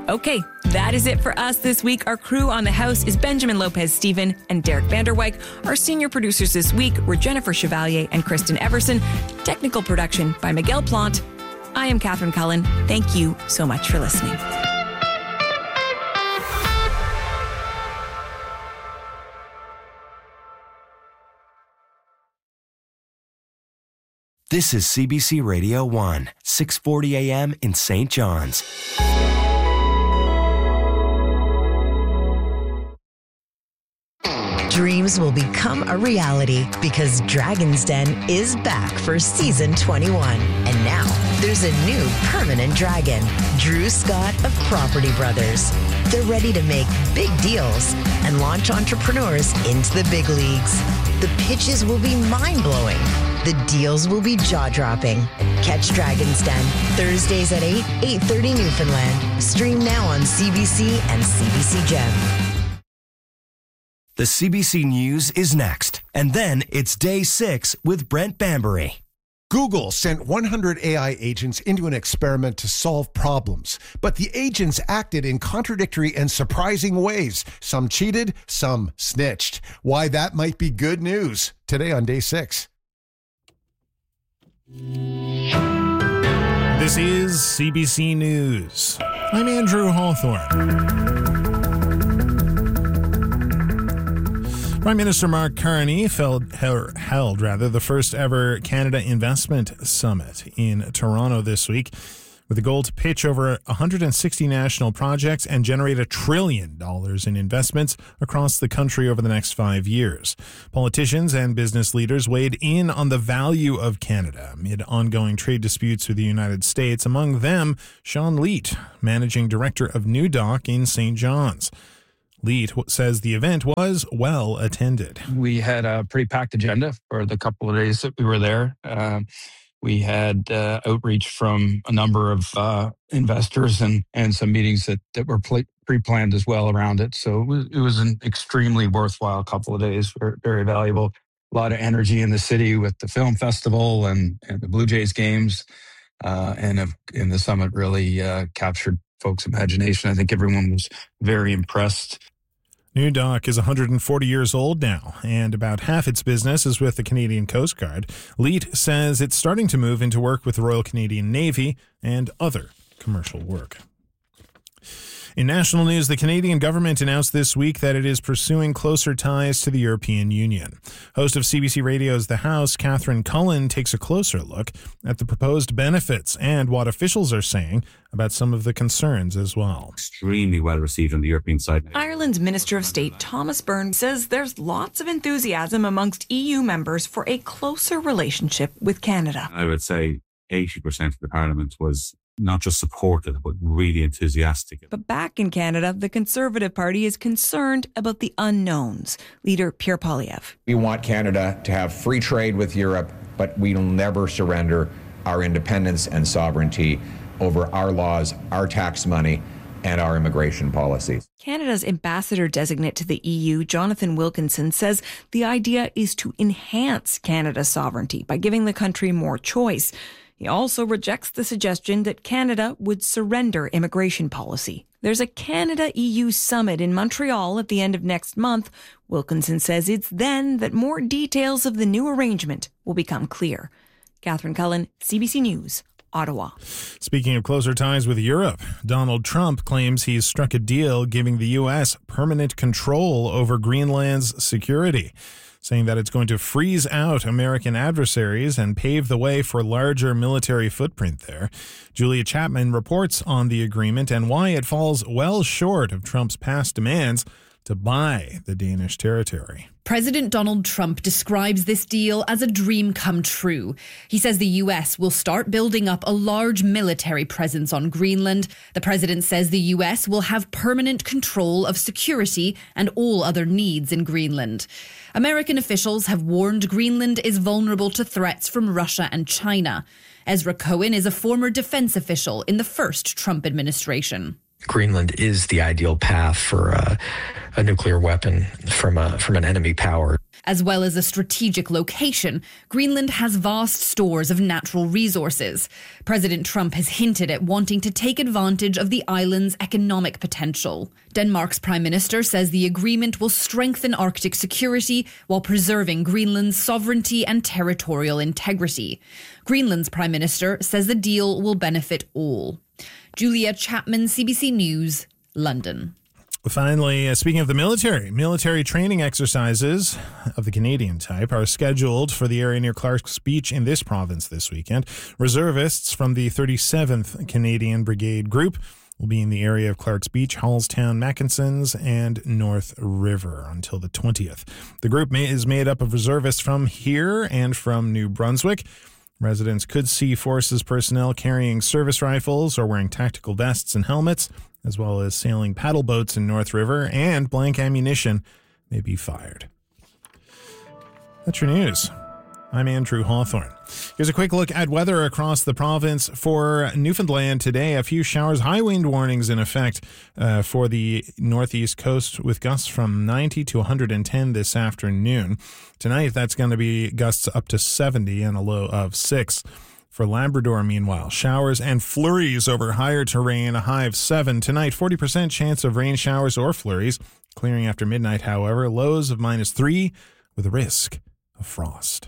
Okay, that is it for us this week. Our crew on the house is Benjamin Lopez-Steven and Derek Vanderwyk. Our senior producers this week were Jennifer Chevalier and Kristen Everson. Technical production by Miguel Plant. I am Catherine Cullen. Thank you so much for listening. This is CBC Radio 1, 640 AM in St. John's. Dreams will become a reality because Dragon's Den is back for season 21. And now there's a new permanent dragon, Drew Scott of Property Brothers. They're ready to make big deals and launch entrepreneurs into the big leagues. The pitches will be mind-blowing. The deals will be jaw-dropping. Catch Dragon's Den Thursdays at 8:30 Newfoundland. Stream now on CBC and CBC Gem. The CBC News is next. And then it's Day 6 with Brent Bambury. Google sent 100 AI agents into an experiment to solve problems, but the agents acted in contradictory and surprising ways. Some cheated, some snitched. Why that might be good news today on Day 6. This is CBC News. I'm Andrew Hawthorne. Prime Minister Mark Carney held the first ever Canada Investment Summit in Toronto this week with a goal to pitch over 160 national projects and generate $1 trillion in investments across the country over the next 5 years. Politicians and business leaders weighed in on the value of Canada amid ongoing trade disputes with the United States, among them Sean Leet, Managing Director of New Dock in St. John's. Leet says the event was well attended. We had a pretty packed agenda for the couple of days that we were there. We had outreach from a number of investors and some meetings that were pre-planned as well around it. So it was an extremely worthwhile couple of days, very valuable. A lot of energy in the city with the film festival and the Blue Jays games. And the summit really captured folks' imagination. I think everyone was very impressed. New Dock is 140 years old now, and about half its business is with the Canadian Coast Guard. Leet says it's starting to move into work with the Royal Canadian Navy and other commercial work. In national news, the Canadian government announced this week that it is pursuing closer ties to the European Union. Host of CBC Radio's The House, Catherine Cullen, takes a closer look at the proposed benefits and what officials are saying about some of the concerns as well. Extremely well received on the European side. Ireland's Minister of State Thomas Byrne says there's lots of enthusiasm amongst EU members for a closer relationship with Canada. I would say 80% of the Parliament was not just supportive, but really enthusiastic. But back in Canada, the Conservative Party is concerned about the unknowns. Leader Pierre Poilievre. We want Canada to have free trade with Europe, but we'll never surrender our independence and sovereignty over our laws, our tax money, and our immigration policies. Canada's ambassador designate to the EU, Jonathan Wilkinson, says the idea is to enhance Canada's sovereignty by giving the country more choice. He also rejects the suggestion that Canada would surrender immigration policy. There's a Canada-EU summit in Montreal at the end of next month. Wilkinson says it's then that more details of the new arrangement will become clear. Catherine Cullen, CBC News, Ottawa. Speaking of closer ties with Europe, Donald Trump claims he's struck a deal giving the U.S. permanent control over Greenland's security, saying that it's going to freeze out American adversaries and pave the way for larger military footprint there. Julia Chapman reports on the agreement and why it falls well short of Trump's past demands to buy the Danish territory. President Donald Trump describes this deal as a dream come true. He says the US will start building up a large military presence on Greenland. The president says the US will have permanent control of security and all other needs in Greenland. American officials have warned Greenland is vulnerable to threats from Russia and China. Ezra Cohen is a former defense official in the first Trump administration. Greenland is the ideal path for a nuclear weapon from an enemy power. As well as a strategic location, Greenland has vast stores of natural resources. President Trump has hinted at wanting to take advantage of the island's economic potential. Denmark's Prime Minister says the agreement will strengthen Arctic security while preserving Greenland's sovereignty and territorial integrity. Greenland's Prime Minister says the deal will benefit all. Julia Chapman, CBC News, London. Finally, speaking of the military training exercises of the Canadian type are scheduled for the area near Clark's Beach in this province this weekend. Reservists from the 37th Canadian Brigade Group will be in the area of Clark's Beach, Hallstown, Mackensons, and North River until the 20th. The group is made up of reservists from here and from New Brunswick. Residents could see Forces personnel carrying service rifles or wearing tactical vests and helmets, as well as sailing paddle boats in North River, and blank ammunition may be fired. That's your news. I'm Andrew Hawthorne. Here's a quick look at weather across the province for Newfoundland today. A few showers, high wind warnings in effect for the northeast coast with gusts from 90 to 110 this afternoon. Tonight, that's going to be gusts up to 70 and a low of 6. For Labrador, meanwhile, showers and flurries over higher terrain, a high of 7. Tonight, 40% chance of rain showers or flurries. Clearing after midnight, however, lows of -3 with a risk of frost.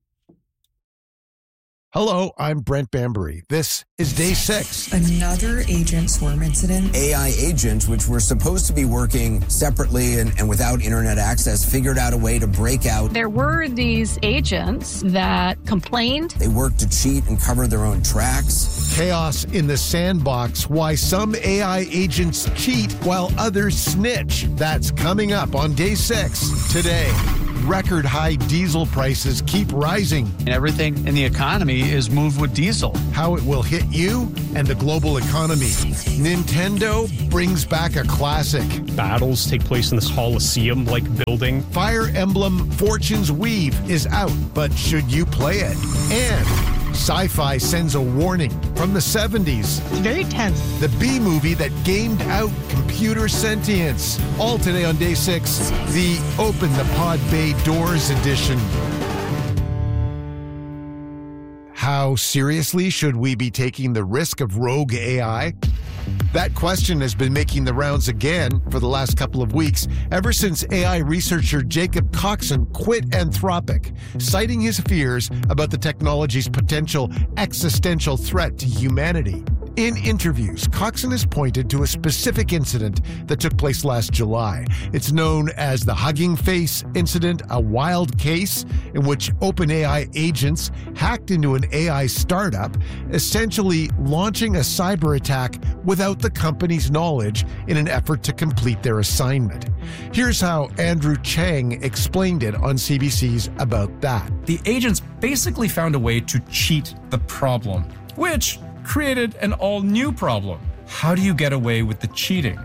Hello, I'm Brent Bambury. This is Day 6. Another agent swarm incident. AI agents, which were supposed to be working separately and without internet access, figured out a way to break out. There were these agents that complained. They worked to cheat and cover their own tracks. Chaos in the sandbox. Why some AI agents cheat while others snitch. That's coming up on Day 6 today. Record high diesel prices keep rising. And everything in the economy is moved with diesel. How it will hit you and the global economy. Nintendo brings back a classic. Battles take place in this Coliseum-like building. Fire Emblem Fortune's Weave is out, but should you play it? And Sci-Fi sends a warning from the 70s. It's very tense. The B-movie that gamed out computer sentience. All today on Day 6, the Open the Pod Bay Doors edition. How seriously should we be taking the risk of rogue AI? That question has been making the rounds again for the last couple of weeks, ever since AI researcher Jacob Coxon quit Anthropic, citing his fears about the technology's potential existential threat to humanity. In interviews, Coxon has pointed to a specific incident that took place last July. It's known as the Hugging Face incident, a wild case in which OpenAI agents hacked into an AI startup, essentially launching a cyber attack without the company's knowledge in an effort to complete their assignment. Here's how Andrew Chang explained it on CBC's About That. The agents basically found a way to cheat the problem, which created an all-new problem. How do you get away with the cheating?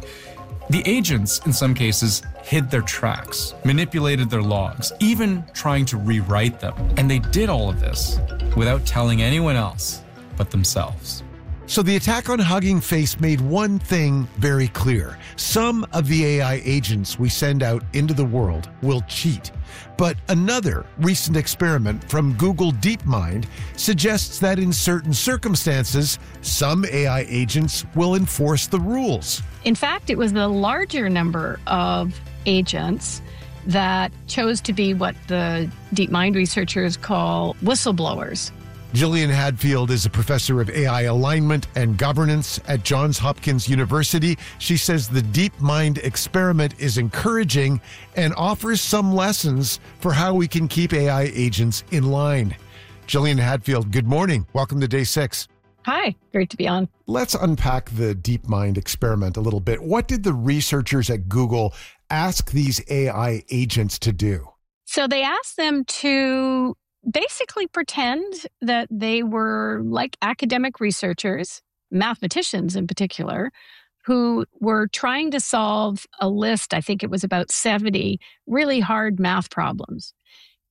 The agents, in some cases, hid their tracks, manipulated their logs, even trying to rewrite them. And they did all of this without telling anyone else but themselves. So the attack on Hugging Face made one thing very clear. Some of the AI agents we send out into the world will cheat. But another recent experiment from Google DeepMind suggests that in certain circumstances, some AI agents will enforce the rules. In fact, it was the larger number of agents that chose to be what the DeepMind researchers call whistleblowers. Gillian Hadfield is a professor of AI alignment and governance at Johns Hopkins University. She says the DeepMind experiment is encouraging and offers some lessons for how we can keep AI agents in line. Gillian Hadfield, good morning. Welcome to Day 6. Hi, great to be on. Let's unpack the DeepMind experiment a little bit. What did the researchers at Google ask these AI agents to do? So they asked them to basically pretend that they were like academic researchers, mathematicians in particular, who were trying to solve a list, I think it was about 70, really hard math problems.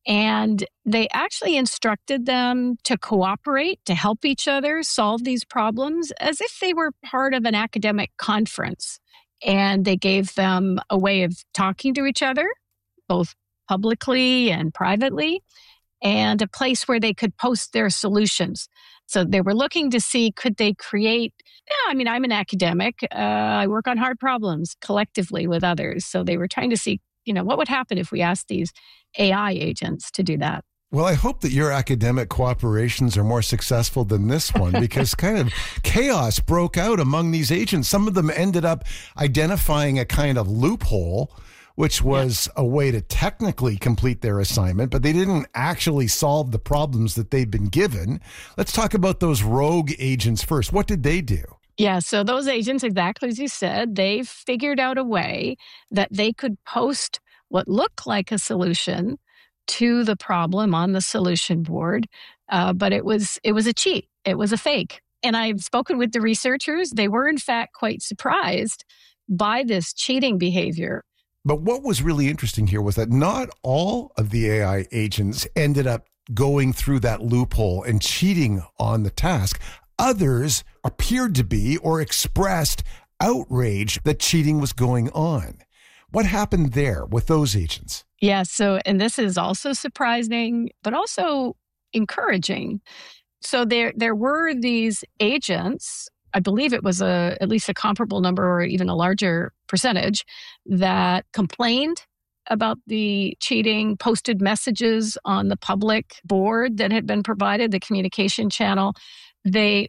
And they actually instructed them to cooperate, to help each other solve these problems as if they were part of an academic conference. And they gave them a way of talking to each other, both publicly and privately, and a place where they could post their solutions. So they were looking to see, could they create, I'm an academic. I work on hard problems collectively with others. So they were trying to see, what would happen if we asked these AI agents to do that? Well, I hope that your academic cooperations are more successful than this one, because kind of chaos broke out among these agents. Some of them ended up identifying a kind of loophole, which was a way to technically complete their assignment, but they didn't actually solve the problems that they'd been given. Let's talk about those rogue agents first. What did they do? Yeah, so those agents, exactly as you said, they figured out a way that they could post what looked like a solution to the problem on the solution board, but it was a cheat. It was a fake. And I've spoken with the researchers. They were, in fact, quite surprised by this cheating behavior. But what was really interesting here was that not all of the AI agents ended up going through that loophole and cheating on the task. Others appeared to be or expressed outrage that cheating was going on. What happened there with those agents? Yeah, and this is also surprising, but also encouraging. So there were these agents, I believe it was at least a comparable number or even a larger percentage, that complained about the cheating, posted messages on the public board that had been provided, the communication channel. They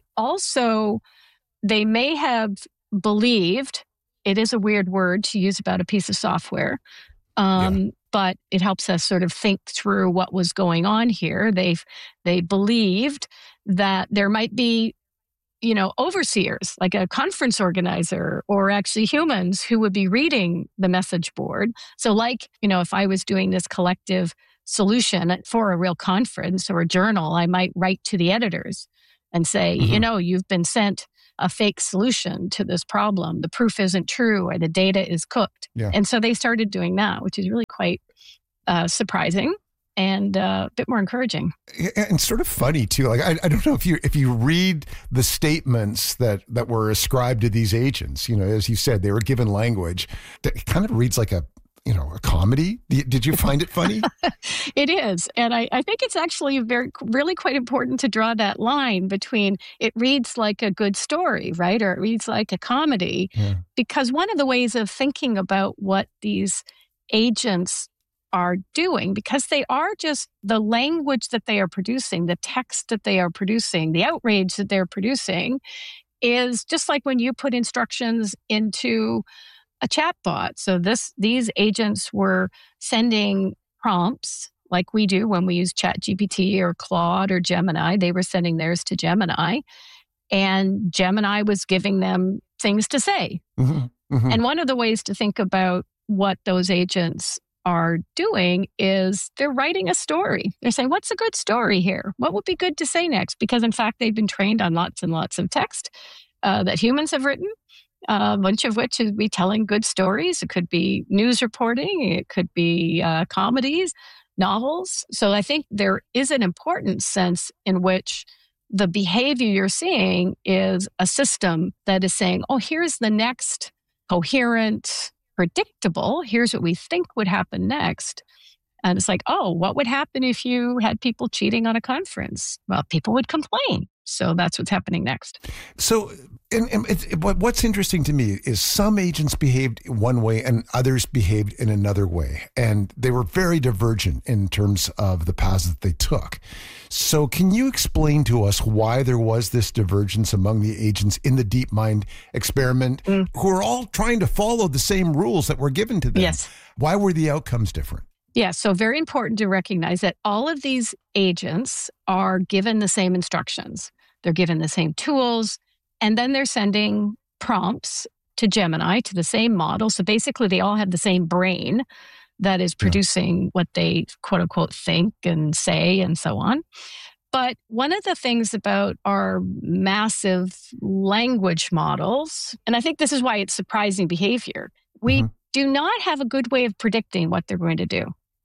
may have believed, it is a weird word to use about a piece of software, but it helps us sort of think through what was going on here. They believed that there might be, overseers, like a conference organizer, or actually humans who would be reading the message board. So if I was doing this collective solution for a real conference or a journal, I might write to the editors and say, you've been sent a fake solution to this problem. The proof isn't true, or the data is cooked. Yeah. And so they started doing that, which is really quite surprising and a bit more encouraging. And sort of funny too. Like I don't know if you read the statements that were ascribed to these agents, as you said, they were given language that kind of reads like a comedy. Did you find it funny? It is. And I think it's actually really quite important to draw that line between it reads like a good story, right? Or it reads like a comedy. Yeah. Because one of the ways of thinking about what these agents are doing, because they are just the language that they are producing, the text that they are producing, the outrage that they're producing, is just like when you put instructions into a chatbot. So these agents were sending prompts like we do when we use ChatGPT or Claude or Gemini. They were sending theirs to Gemini, and Gemini was giving them things to say. Mm-hmm. Mm-hmm. And one of the ways to think about what those agents are doing is they're writing a story. They're saying, what's a good story here? What would be good to say next? Because in fact, they've been trained on lots and lots of text that humans have written. A bunch of which is be telling good stories. It could be news reporting. It could be comedies, novels. So I think there is an important sense in which the behavior you're seeing is a system that is saying, oh, here's the next coherent, predictable. Here's what we think would happen next. And it's like, oh, what would happen if you had people cheating on a conference? Well, people would complain. So that's what's happening next. So what's interesting to me is some agents behaved one way and others behaved in another way. And they were very divergent in terms of the paths that they took. So can you explain to us why there was this divergence among the agents in the DeepMind experiment who are all trying to follow the same rules that were given to them? Yes. Why were the outcomes different? Yeah, so very important to recognize that all of these agents are given the same instructions. They're given the same tools, and then they're sending prompts to Gemini, to the same model. So basically, they all have the same brain that is producing what they, quote unquote, think and say and so on. But one of the things about our massive language models, and I think this is why it's surprising behavior, we do not have a good way of predicting what they're going to do.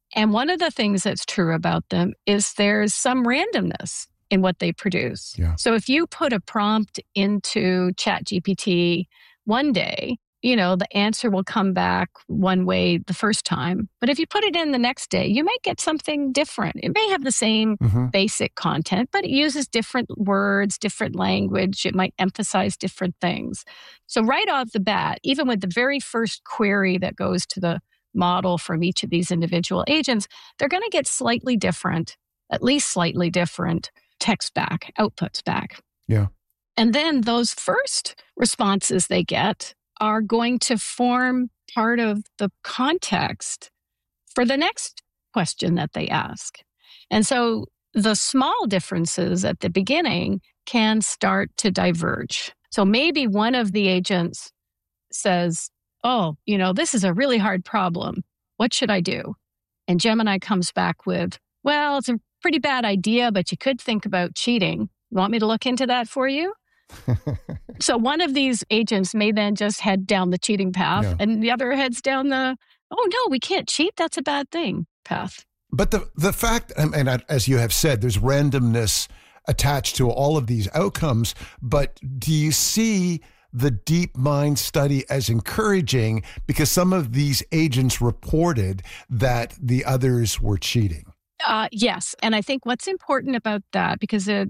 And one of the things that's true about them is there's some randomness in what they produce. Yeah. So if you put a prompt into ChatGPT one day, the answer will come back one way the first time. But if you put it in the next day, you might get something different. It may have the same basic content, but it uses different words, different language. It might emphasize different things. So right off the bat, even with the very first query that goes to the model from each of these individual agents, they're going to get slightly different, at least slightly different text back, outputs back. Yeah. And then those first responses they get are going to form part of the context for the next question that they ask. And so the small differences at the beginning can start to diverge. So maybe one of the agents says, oh, this is a really hard problem. What should I do? And Gemini comes back with, well, it's a pretty bad idea, but you could think about cheating. Want me to look into that for you? So one of these agents may then just head down the cheating path, and the other heads down the, oh no, we can't cheat, that's a bad thing path. But the fact, and as you have said, there's randomness attached to all of these outcomes, but do you see the DeepMind study as encouraging because some of these agents reported that the others were cheating? Yes. And I think what's important about that, because a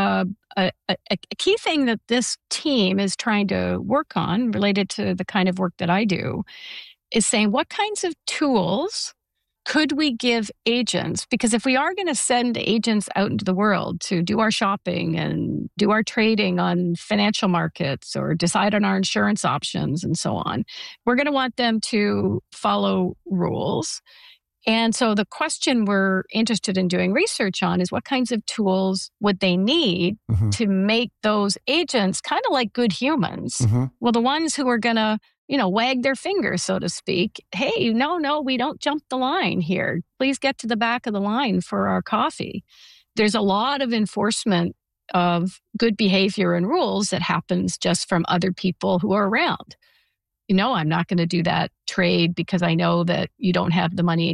key thing that this team is trying to work on related to the kind of work that I do is saying what kinds of tools could we give agents? Because if we are going to send agents out into the world to do our shopping and do our trading on financial markets or decide on our insurance options and so on, we're going to want them to follow rules. And so the question we're interested in doing research on is what kinds of tools would they need to make those agents kind of like good humans? Well, the ones who are going to, wag their fingers, so to speak. Hey, no, we don't jump the line here. Please get to the back of the line for our coffee. There's a lot of enforcement of good behavior and rules that happens just from other people who are around. I'm not going to do that trade because I know that you don't have the money